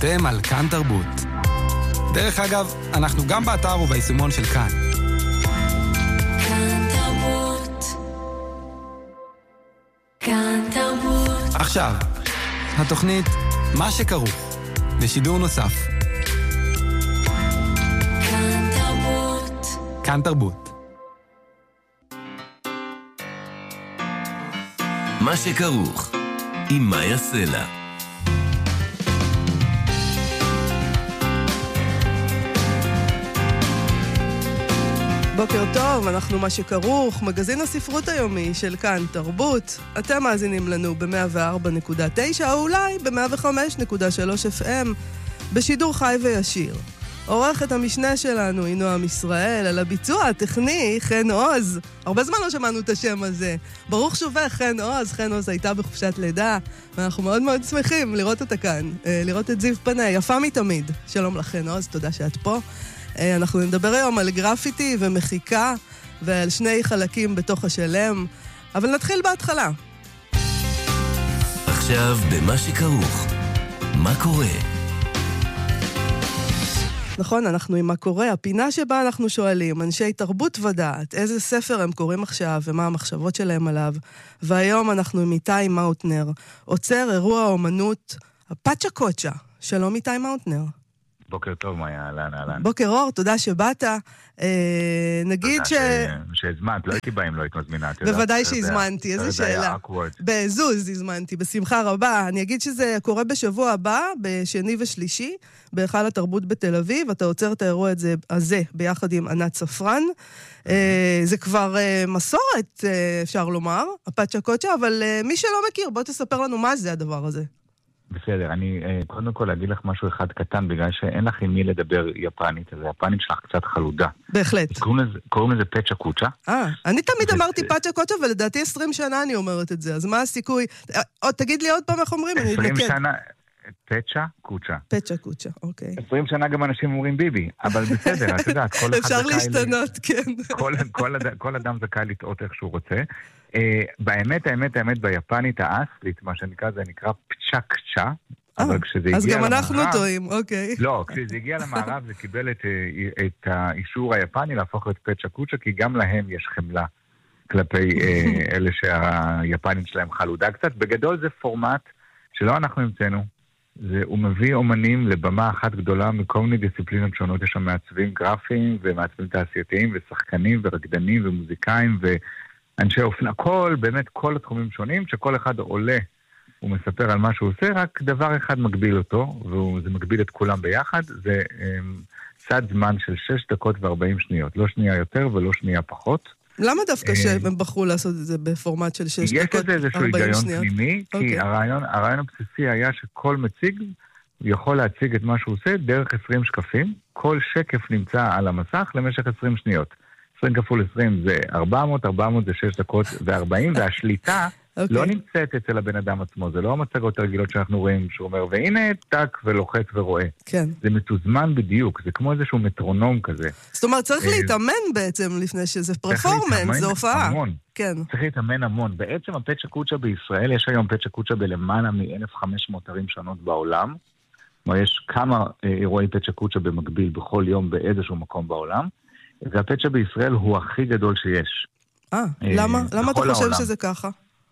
אתם על כאן תרבות. דרך אגב, אנחנו גם באתר וביישומון של כאן. כאן תרבות. כאן תרבות. עכשיו, התוכנית מה שכרוך, בשידור נוסף. כאן תרבות. כאן תרבות. מה שכרוך, עם מאיה סלע. בוקר טוב, אנחנו מה שכרוך, מגזין הספרות היומי של כאן תרבות. אתם מאזינים לנו ב-104.9 או אולי ב-105.3 FM בשידור חי וישיר. עורכת המשנה שלנו היא נועם ישראל, על הביצוע הטכני חן עוז. הרבה זמן לא שמענו את השם הזה. ברוך שובך חן עוז. חן עוז הייתה בחופשת לידה, ואנחנו מאוד מאוד שמחים לראות אותה כאן, לראות את זיו פניה, יפה מתמיד. שלום לך חן עוז, תודה שאת פה. אנחנו נדבר היום על גרפיטי ומחיקה ועל שני חלקים בתוך השלם, אבל נתחיל בהתחלה. עכשיו במה שכרוך, מה קורה? נכון, אנחנו עם מה קורה, הפינה שבה אנחנו שואלים, אנשי תרבות ודעת, איזה ספר הם קוראים עכשיו ומה המחשבות שלהם עליו. והיום אנחנו עם איתי מאוטנר, עוצר אירוע האומנות הפאצ'ה קוצ'ה. שלום איתי מאוטנר. בוקר טוב, מאיה, אהלן. בוקר אור, תודה שבאת. נגיד שהזמנת, לא הייתי בא אם לא היית מזמינה. בוודאי שהזמנתי, איזו שאלה. בזוז הזמנתי, בשמחה רבה. אני אגיד שזה קורה בשבוע הבא, בשני ושלישי, בהיכל התרבות בתל אביב. אתה עוצר את האירוע הזה ביחד עם ענת ספרן. זה כבר מסורת, אפשר לומר, הפאצ'ה קוצ'ה, אבל מי שלא מכיר, בוא תספר לנו מה זה הדבר הזה. בסדר, אני קודם כל אגיד לך משהו אחד קטן, בגלל שאין לך עם מי לדבר יפנית, אז היפנית שלך קצת חלודה. בהחלט. קוראים לזה פאצ'ה קוצ'ה. אני תמיד אמרתי פאצ'ה קוצ'ה, ולדעתי 20 שנה אני אומרת את זה, אז מה הסיכוי? תגיד לי עוד פעם איך אומרים, אני אתנקד. 20 שנה, פאצ'ה קוצ'ה. פאצ'ה קוצ'ה, אוקיי. 20 שנה גם אנשים אומרים ביבי, אבל בסדר, את יודעת, כל אחד אפשר להשתנות, כן. כל אדם זכאי לטעות איך שהוא רוצה. באמת, ביפנית האסלית, מה שנקרא, זה נקרא פצ'קצ'ה, אבל כשזה הגיע אז גם למערב... אנחנו טועים, אוקיי. לא, כשזה הגיע למערב זה קיבל את האישור היפני להפוך את פצ'קוצ'ה, כי גם להם יש חמלה כלפי אלה שהיפנית שלהם חלודה קצת. בגדול זה פורמט שלא אנחנו המצאנו, הוא מביא אומנים לבמה אחת גדולה מכל מיני דיסציפלינות שונות, יש שם מעצבים גרפיים ומעצבים תעשייתיים ושחקנים ורקדנים ומוזיקאים אנשי אופנה, באמת כל התחומים שונים, שכל אחד עולה ומספר על מה שהוא עושה, רק דבר אחד מגביל אותו, וזה מגביל את כולם ביחד, זה סד זמן של 6 דקות ו40 שניות, לא שנייה יותר ולא שנייה פחות. למה דווקא שהם בחרו לעשות את זה בפורמט של 6 דקות 40 שניות? יש איזשהו היגיון פנימי, כי הרעיון הבסיסי היה שכל מציג יכול להציג את מה שהוא עושה דרך 20 שקפים, כל שקף נמצא על המסך למשך 20 שניות. 20 כפול 20 זה 400 זה 6 דקות ו40, והשליטה לא נמצאת אצל הבן אדם עצמו, זה לא המצגות הרגילות שאנחנו רואים, שהוא אומר, והנה טק ולוחץ ורואה. כן. זה מתוזמן בדיוק, זה כמו איזשהו מטרונום כזה. זאת אומרת, צריך להתאמן בעצם לפני שזה פרפורמנס, זה הופעה. המון. כן. צריך להתאמן המון. בעצם הפאצ'ה קוצ'ה בישראל, יש היום פאצ'ה קוצ'ה בלמעלה מ-1,500 ערים שונות בעולם, כלומר יש כמה אירועי פאצ'ה קוצ'ה במקביל בכל יום באיזשהו מקום בעולם, והפאצ'ה בישראל הוא הכי גדול שיש. למה אתה חושב שזה ככה?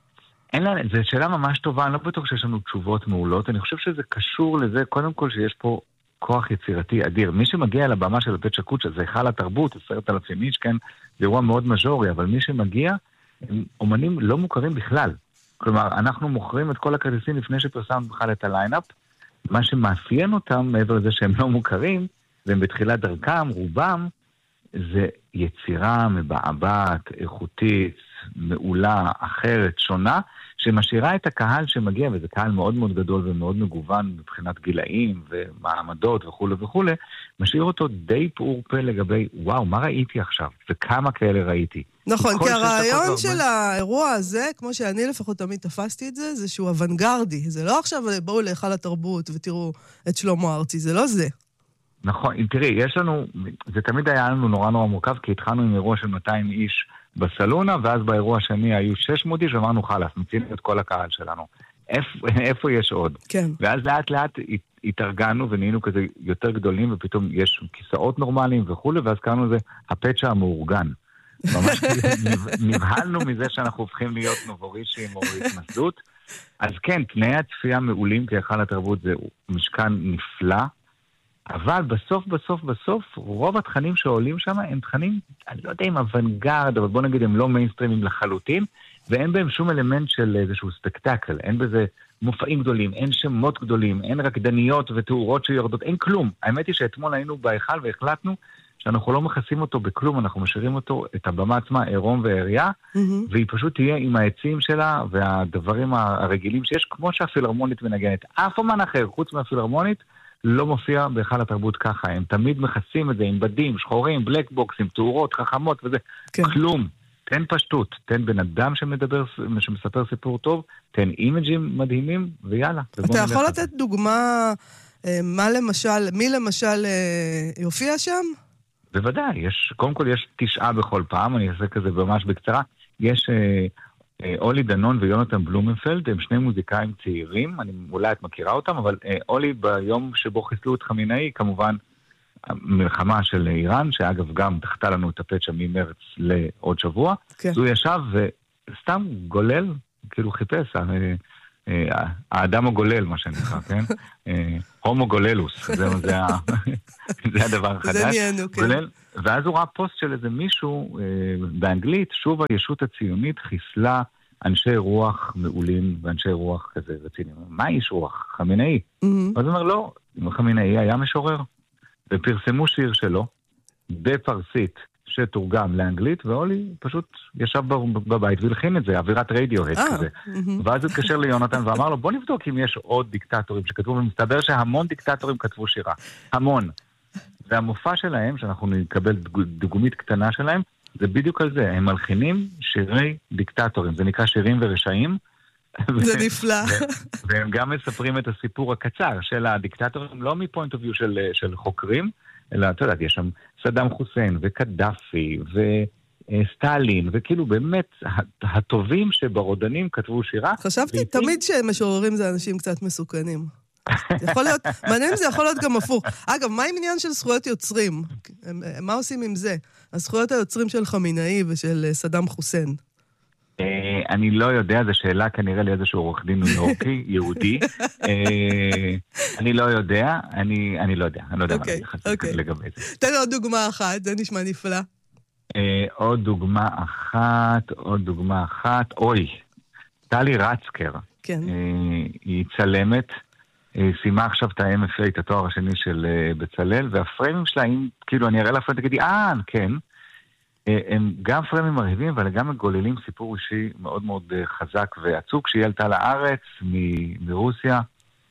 זו שאלה ממש טובה, אני לא בטוח שיש לנו תשובות מעולות, אני חושב שזה קשור לזה, קודם כל שיש פה כוח יצירתי אדיר. מי שמגיע לבמה של הפאצ'ה קוצ'ה, זה היכל התרבות, 10,000 איש, כן, זה אירוע מאוד מז'ורי, אבל מי שמגיע, הם אומנים לא מוכרים בכלל. כלומר, אנחנו מוכרים את כל הכרטיסים לפני שפרסמנו בכלל את הליינאפ, מה שמאפיין אותם, מעבר לזה שהם לא מוכרים, והם בתחילת דרכם, רובם, זה יצירה מבעבעת, איכותית, מעולה, אחרת, שונה, שמשאירה את הקהל שמגיע, וזה קהל מאוד מאוד גדול ומאוד מגוון מבחינת גילאים ומעמדות וכו' וכו', משאיר אותו די פעור פה לגבי, וואו, מה ראיתי עכשיו? וכמה כאלה ראיתי. נכון, כי הרעיון של האירוע הזה, כמו שאני לפחות תמיד תפסתי את זה, זה שהוא אוונגרדי. זה לא עכשיו בואו להיכל התרבות ותראו את שלמה ארצי, זה לא זה. נכון, תראי, יש לנו, זה תמיד היה לנו נורא מורכב, כי התחלנו עם אירוע של 200 איש בסלונה, ואז באירוע השני היו 600 איש, ואמרנו חלף, מצינו את כל הקהל שלנו. איפה יש עוד? כן. ואז לאט לאט התארגנו ונהיינו כזה יותר גדולים, ופתאום יש כיסאות נורמליים וכו', ואז קראנו לזה הפצ'ע המאורגן. ממש נבהלנו מזה שאנחנו הופכים להיות נובורישים או התמסדות. אז כן, תנאי הצפייה מעולים כהיכל התרבות זה משכן נפלא, אבל בסוף, רוב התכנים שעולים שם הם תכנים, אני לא יודע אם אוונגרד, אבל בוא נגיד הם לא מיינסטרימים לחלוטין, ואין בהם שום אלמנט של איזשהו ספקטקל, אין בזה מופעים גדולים, אין שמות גדולים, אין רקדניות ותאורות שיורדות, אין כלום. האמת היא שאתמול היינו בהיכל והחלטנו שאנחנו לא מכסים אותו בכלום, אנחנו משאירים אותו, את הבמה עצמה, עירום ועירייה, והיא פשוט תהיה עם העצים שלה והדברים הרגילים שיש, כמו שהפילהרמונית מנגנת. אף אומן אחר, חוץ מהפילהרמונית, לא מופיע בהיכל התרבות ככה. הם תמיד מכסים את זה עם בדים, שחורים, בלק בוקסים, תאורות, חכמות וזה. כן. כלום. תן פשטות, תן בן אדם שמספר סיפור טוב, תן אימג'ים מדהימים, ויאללה. אתה יכול לתת דוגמה, מי למשל יופיע שם? בוודאי, קודם כל יש 9 בכל פעם, אני אעשה כזה ממש בקצרה. יש אולי דנון ויונתן בלומנפלד, הם שני מוזיקאים צעירים, אולי את מכירה אותם, אבל אולי ביום שבו חיסלו את חמינאי, כמובן, המלחמה של איראן, שאגב גם דחתה לנו את הפצ'ע ממרץ לעוד שבוע, אז הוא ישב וסתם גולל, כאילו חיפש, האדם הגולל, מה שנקרא, כן? הומו גוללוס, זה הדבר החדש. זה נהיינו, כן. ואז הוא ראה פוסט של איזה מישהו באנגלית, שוב הישות הציונית חיסלה אנשי רוח מעולים ואנשי רוח כזה רציניים. מה איש רוח? חמינאי. אז הוא אומר, לא, חמינאי היה משורר. ופרסמו שיר שלו בפרסית שתורגם לאנגלית, ואולי פשוט ישב בבית והלחין את זה, אווירת רדיוהד כזה. ואז הוא התקשר ליונתן ואמר לו, בוא נבדוק אם יש עוד דיקטטורים שכתבו, ומסתבר שהמון דיקטטורים כתבו שירה. המון. והמופע שלהם, שאנחנו נקבל דוגמית קטנה שלהם, זה בדיוק על זה. הם מלחינים שירי דיקטטורים. זה נקרא שירים ורשעים. זה נפלא. והם גם מספרים את הסיפור הקצר של הדיקטטורים, לא מפוינט אוף ויו של חוקרים, אלא, אתה יודעת, יש שם סדאם חוסיין וקדאפי וסטלין, וכאילו באמת הטובים שברודנים כתבו שירה. חשבתי תמיד שמשוררים זה אנשים קצת מסוכנים. יכול להיות, מעניין זה יכול להיות גם הפוך. אגב, מה עם עניין של זכויות יוצרים? מה עושים עם זה? הזכויות היוצרים של חמינאי ושל סדאם חוסיין. אני לא יודע, זו שאלה כנראה לאיזשהו עורך דין ניו יורקי, יהודי. אני לא יודע, אני לא יודע מה להגיד לגבי זה. תן עוד דוגמה אחת, זה נשמע נפלא. עוד דוגמה אחת, אוי, טלי רצקר. כן. היא צלמת, סיימה עכשיו את ה-MFA, את התואר השני של בצלאל, והפריימים שלה, כאילו אני אראה לפריים, תגידי, כן, הם גם פריימים מרהיבים, אבל גם מגוללים סיפור אישי מאוד מאוד חזק ועצוב. כשהיא עלתה לארץ מרוסיה,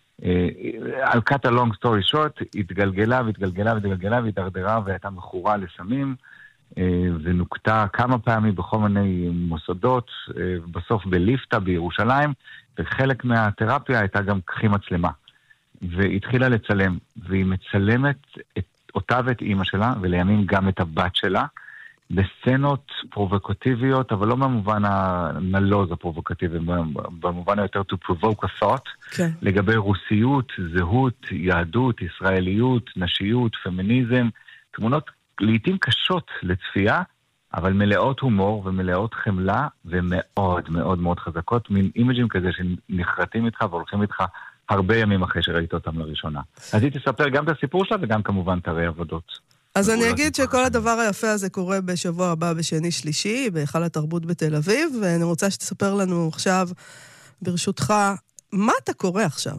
על cut a long story short, התגלגלה והתדרדרה והייתה מכורה לסמים, ונוקטה כמה פעמים בכל מיני מוסדות, בסוף בליפטה בירושלים, וחלק מהתרפיה הייתה גם קחי מצלמה. והתחילה לצלם, והיא מצלמת אותה ואת אימא שלה, ולימים גם את הבת שלה, בסצנות פרובוקטיביות, אבל לא במובן הנלוז הפרובוקטיבי, במובן היותר to provoke a thought, כן. לגבי רוסיות, זהות, יהדות, ישראליות, נשיות, פמיניזם, תמונות לעתים קשות לצפייה, אבל מלאות הומור ומלאות חמלה, ומאוד מאוד מאוד חזקות, מין אימג'ים כזה שנחרטים איתך והולכים איתך הרבה ימים אחרי שראית אותם לראשונה. אז היא תספר גם את הסיפור שלה וגם כמובן תראי עבודות. אז אני אגיד שכל הדבר היפה הזה קורה בשבוע הבא בשני שלישי, בהיכל התרבות בתל אביב, ואני רוצה שתספר לנו עכשיו, ברשותך, מה אתה קורא עכשיו?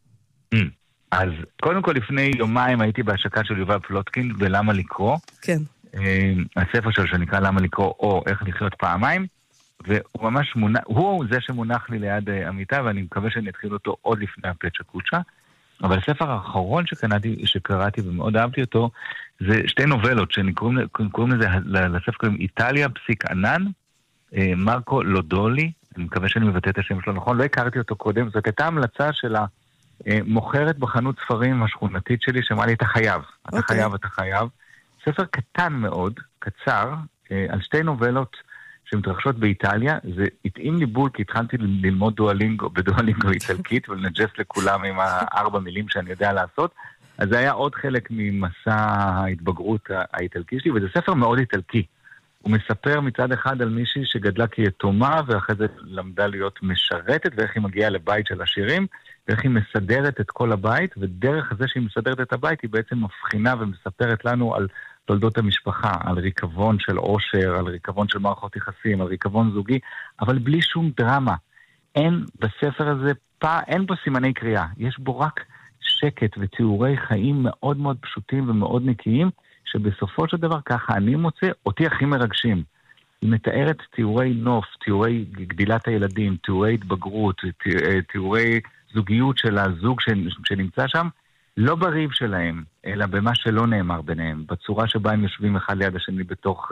אז קודם כל לפני יומיים הייתי בהשקה של יובל פלוטקין בלמה לקרוא. כן. הספר שלו שנקרא למה לקרוא או איך לחיות פעמיים, והוא ממש הוא זה שמונח לי ליד המיטה, ואני מקווה שאני אתחיל אותו עוד לפני הפצ'ה קוצ'ה. אבל הספר האחרון שקראתי ומאוד אהבתי אותו, זה שתי נובלות שקוראים לזה, לספר קוראים איטליה, פסיק ענן, מרקו לודולי, אני מקווה שאני מבטא את השם שלו נכון, לא הכרתי אותו קודם, זאת הייתה המלצה של המוכרת בחנות ספרים השכונתית שלי, שאמרה לי, אתה חייב, אתה חייב. ספר קטן מאוד, קצר, על שתי נובלות שמתרחשות באיטליה, זה התאים לי בול, כי התחלתי ללמוד בדואלינגו איטלקית, ולנג'ס לכולם עם 4 מילים שאני יודע לעשות, אז זה היה עוד חלק ממסע ההתבגרות האיטלקי שלי, וזה ספר מאוד איטלקי. הוא מספר מצד אחד על מישהי שגדלה כיתומה, ואחרי זה למדה להיות משרתת, ואיך היא מגיעה לבית של עשירים, ואיך היא מסדרת את כל הבית, ודרך זה שהיא מסדרת את הבית, היא בעצם מבחינה ומספרת לנו על תולדות המשפחה, על ריקבון של עושר, על ריקבון של מערכות יחסים, על ריקבון זוגי, אבל בלי שום דרמה. אין בספר הזה אין בו סימני קריאה, יש בו רק שקט ותיאורי חיים מאוד מאוד פשוטים ומאוד נקיים, שבסופו של דבר ככה אני מוצא אותי הכי מרגשים. היא מתארת תיאורי נוף, תיאורי גדילת הילדים, תיאורי התבגרות, תיאורי זוגיות של הזוג שנמצא שם, לא בריב שלהם, אלא במה שלא נאמר ביניהם, בצורה שבה הם יושבים אחד ליד השני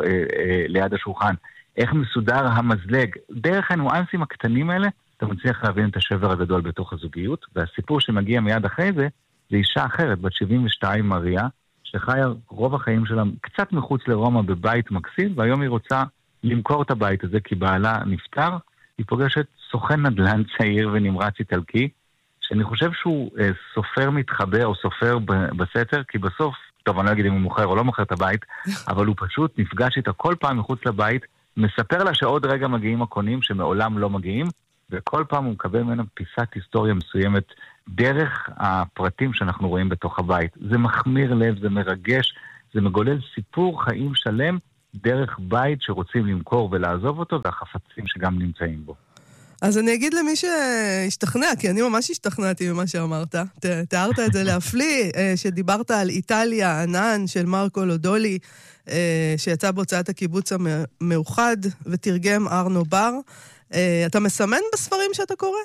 ליד השולחן, איך מסודר המזלג, דרך הניואנסים הקטנים האלה, אתה מצליח להבין את השבר הגדול בתוך הזוגיות, והסיפור שמגיע מיד אחרי זה, זה אישה אחרת, בת 72 מריה, שחיה רוב החיים שלה קצת מחוץ לרומא בבית מקסים, והיום היא רוצה למכור את הבית הזה כי בעלה נפטר, היא פוגשת סוכן נדל"ן צעיר ונמרץ איטלקי, שאני חושב שהוא סופר מתחבא או סופר בסתר, כי בסוף, טוב, אני לא אגיד אם הוא מוכר או לא מוכר את הבית, אבל הוא פשוט נפגש איתה כל פעם מחוץ לבית, מספר לה שעוד רגע מגיעים הקונים שמעולם לא מגיעים, וכל פעם הוא מקבל ממנה פיסת היסטוריה מסוימת דרך הפרטים שאנחנו רואים בתוך הבית. זה מחמיר לב, זה מרגש, זה מגולל סיפור חיים שלם דרך בית שרוצים למכור ולעזוב אותו, והחפצים שגם נמצאים בו. אז אני אגיד למי שהשתכנע, כי אני ממש השתכנעתי ממה שאמרת. תיארת את זה להפליא, שדיברת על איטליה, ענן של מרקו לודולי, שיצא בהוצאת הקיבוץ המאוחד, ותרגם ארנו בר. אתה מסמן בספרים שאתה קורא?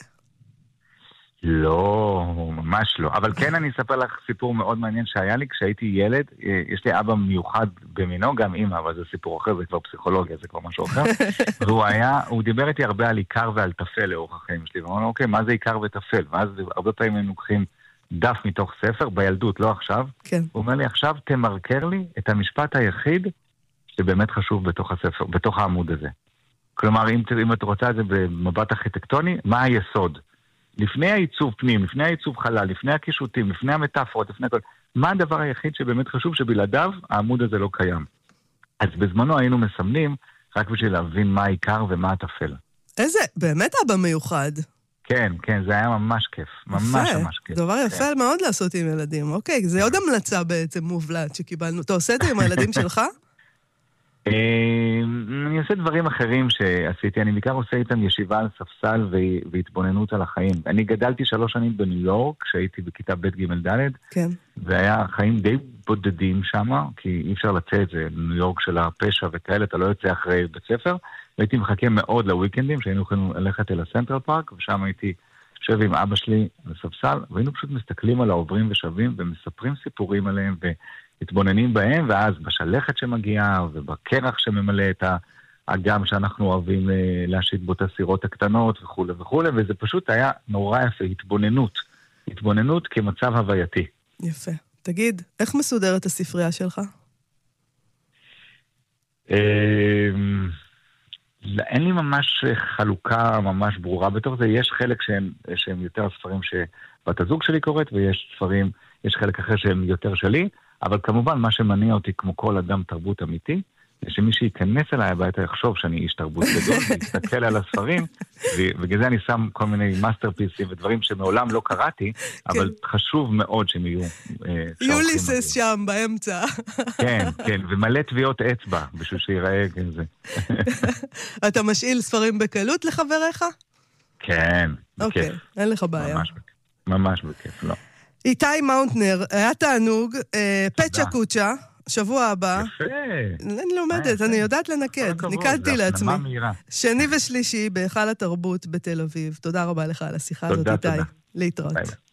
לא, ממש לא. אבל כן אני אספר לך סיפור מאוד מעניין שהיה לי כשהייתי ילד. יש לי אבא מיוחד במינו, גם אמא, אבל זה סיפור אחר, זה כבר פסיכולוגיה, זה כבר משהו אחר. הוא דיבר איתי הרבה על עיקר ועל תפל לאורך החיים שלי. ואמרנו, אוקיי, מה זה עיקר ותפל? ואז הרבה פעמים הם לוקחים דף מתוך ספר, בילדות, לא עכשיו. כן. הוא אומר לי, עכשיו תמרקר לי את המשפט היחיד שבאמת חשוב בתוך הספר, בתוך העמוד הזה. כלומר, אם את רוצה את זה במבט ארכיטקטוני, מה היסוד? לפני העיצוב פנים, לפני העיצוב חלל, לפני הקישוטים, לפני המטאפורות, לפני כל... מה הדבר היחיד שבאמת חשוב שבלעדיו העמוד הזה לא קיים? אז בזמנו היינו מסמנים רק בשביל להבין מה העיקר ומה הטפל. איזה, באמת אבא מיוחד. כן, כן, זה היה ממש כיף. ממש ממש כיף. דבר יפה מאוד לעשות עם ילדים. אוקיי, זה עוד המלצה בעצם מובלעת שקיבלנו. אתה עושה את זה עם הילדים שלך? אני עושה דברים אחרים שעשיתי, אני בעיקר עושה איתם ישיבה על ספסל והתבוננות על החיים. אני גדלתי 3 שנים בניו יורק, כשהייתי בכיתה ב' ג' ד', כן. והיה חיים די בודדים שם, כי אי אפשר לצאת, זה ניו יורק של הפשע וכאלה, אתה לא יוצא אחרי בית ספר, והייתי מחכה מאוד לוויקנדים, שהיינו יכולים ללכת אל הסנטרל פארק, ושם הייתי יושב עם אבא שלי על ספסל, והיינו פשוט מסתכלים על העוברים ושבים, ומספרים סיפורים עליהם, התבוננים בהם, ואז בשלכת שמגיעה, ובקרח שממלא את האגם שאנחנו אוהבים להשית בו את הסירות הקטנות וכו' וכו', וזה פשוט היה נורא יפה, התבוננות כמצב הווייתי. יפה. תגיד, איך מסודרת הספרייה שלך? אין לי ממש חלוקה ממש ברורה בתוך זה, יש חלק שהם יותר ספרים שבת הזוג שלי קוראת, ויש ספרים, יש חלק אחר שהם יותר שלי, אבל כמובן מה שמניע אותי כמו כל אדם תרבות אמיתי, זה שמי שייכנס אליי הביתה יחשוב שאני איש תרבות גדול, ויסתכל על הספרים, ובגלל זה אני שם כל מיני מאסטרפיסים ודברים שמעולם לא קראתי, אבל חשוב מאוד שהם יהיו... יוליסס שם, באמצע. כן, כן, ומלא טביעות אצבע, בשביל שיראה כזה. אתה משאיל ספרים בקלות לחבריך? כן, בכיף. אוקיי, אין לך בעיה. ממש בכיף, לא. איתי מאונטנר, היה תענוג, פצ'ה קוצ'ה, שבוע הבא. יפה. אני לומדת, אני יודעת לנקד, ניקדתי לעצמי. שני ושלישי בהיכל התרבות בתל אביב. תודה רבה לך על השיחה הזאת, איתי. להתראות.